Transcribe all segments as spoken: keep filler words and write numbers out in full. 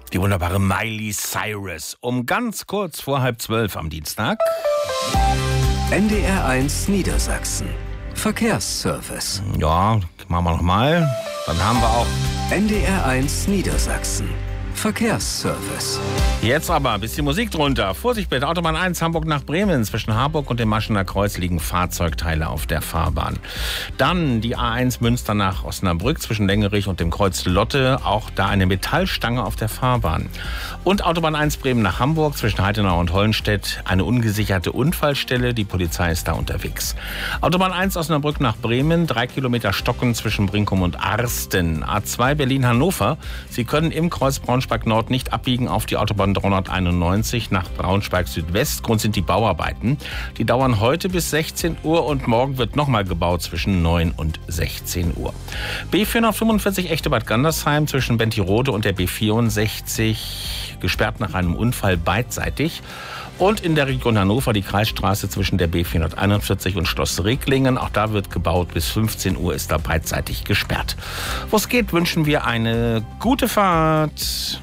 Die wunderbare Miley Cyrus. Um ganz kurz vor halb zwölf am Dienstag. N D R eins Niedersachsen. Verkehrsservice. Ja, machen wir nochmal. Dann haben wir auch N D R eins Niedersachsen. Verkehrsservice. Jetzt aber ein bisschen Musik drunter. Vorsicht bitte, Autobahn eins Hamburg nach Bremen. Zwischen Harburg und dem Maschener Kreuz liegen Fahrzeugteile auf der Fahrbahn. Dann die A eins Münster nach Osnabrück zwischen Lengerich und dem Kreuz Lotte. Auch da eine Metallstange auf der Fahrbahn. Und Autobahn eins Bremen nach Hamburg zwischen Heidenau und Hollenstedt. Eine ungesicherte Unfallstelle. Die Polizei ist da unterwegs. Autobahn eins Osnabrück nach Bremen. Drei Kilometer Stocken zwischen Brinkum und Arsten. A zwei Berlin-Hannover. Sie können im Kreuz Braunschweig Nord nicht abbiegen auf die Autobahn dreihunderteinundneunzig nach Braunschweig Südwest. Grund sind die Bauarbeiten. Die dauern heute bis sechzehn Uhr und morgen wird nochmal gebaut zwischen neun und sechzehn Uhr. B vierhundertfünfundvierzig Echte Bad Gandersheim zwischen Bentirode und der B vierundsechzig gesperrt nach einem Unfall beidseitig. Und in der Region Hannover die Kreisstraße zwischen der B vierhunderteinundvierzig und Schloss Reglingen. Auch da wird gebaut. Bis fünfzehn Uhr ist da beidseitig gesperrt. Wo es geht, wünschen wir eine gute Fahrt.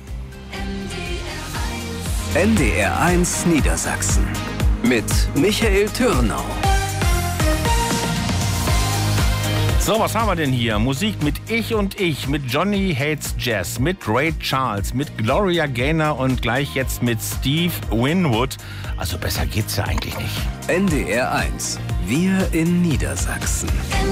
N D R eins Niedersachsen mit Michael Türnau. So, was haben wir denn hier? Musik mit Ich und Ich, mit Johnny Hates Jazz, mit Ray Charles, mit Gloria Gaynor und gleich jetzt mit Steve Winwood. Also besser geht's ja eigentlich nicht. N D R eins, wir in Niedersachsen.